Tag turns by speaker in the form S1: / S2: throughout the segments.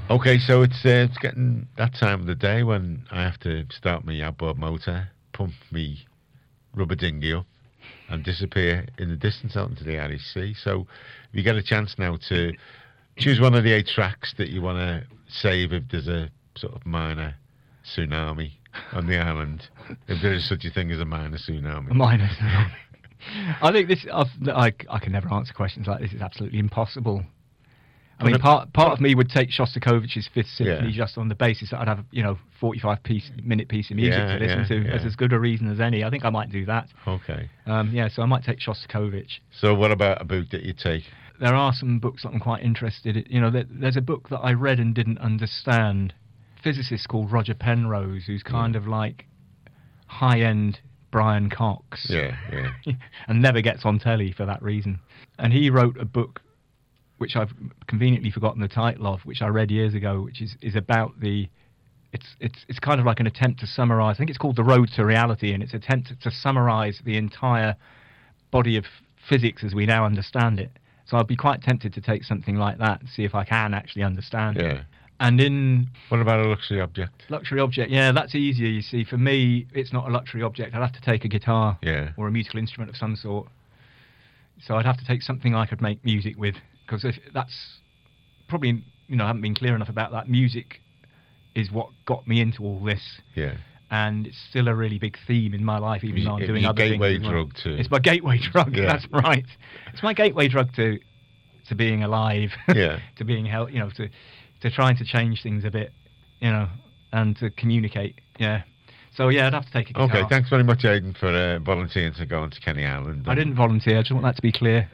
S1: Okay, so it's getting that time of the day when I have to start my outboard motor, pump me rubber dinghy up, and disappear in the distance out into the Irish Sea. So, if you get a chance now to choose one of the 8 tracks that you want to save if there's a sort of minor tsunami on the island, if there is such a thing as a minor tsunami.
S2: A minor tsunami. I think this. I can never answer questions like this. It's absolutely impossible. I mean, part of me would take Shostakovich's Fifth Symphony just on the basis that I'd have 45-minute piece of music to listen to. That's as good a reason as any. I think I might do that.
S1: Okay.
S2: So I might take Shostakovich.
S1: So what about a book that you take?
S2: There are some books that I'm quite interested in. There's a book that I read and didn't understand. A physicist called Roger Penrose, who's kind of like high-end Brian Cox.
S1: Yeah.
S2: And never gets on telly for that reason. And he wrote a book which I've conveniently forgotten the title of, which I read years ago, which is about the... It's kind of like an attempt to summarise... I think it's called The Road to Reality, and it's an attempt to summarise the entire body of physics as we now understand it. So I'd be quite tempted to take something like that and see if I can actually understand it. And in...
S1: What about a luxury object?
S2: Luxury object, yeah, that's easier, you see. For me, it's not a luxury object. I'd have to take a guitar or a musical instrument of some sort. So I'd have to take something I could make music with, because that's probably, I haven't been clear enough about that. Music is what got me into all this.
S1: Yeah.
S2: And it's still a really big theme in my life, even though I'm doing other things.
S1: It's your gateway drug too.
S2: It's my gateway drug, that's right. It's my gateway drug to being alive, to being healthy, to trying to change things a bit, and to communicate, So, I'd have to take a guitar.
S1: Okay, thanks very much, Aidan, for volunteering to go on to Kenny Island.
S2: I didn't volunteer, I just want that to be clear.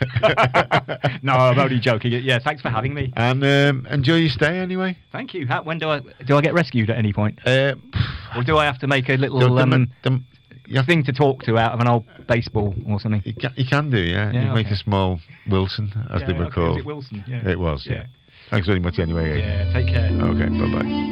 S2: No, I'm only joking. Yeah, thanks for having me.
S1: And enjoy your stay anyway.
S2: Thank you. When do I get rescued at any point? Or do I have to make a little thing to talk to out of an old baseball or something?
S1: You can do, you make a small Wilson, as they were called.
S2: Was it Wilson? Yeah.
S1: It was, yeah. Thanks very much anyway, Aidan.
S2: Yeah, take care.
S1: Okay, bye-bye.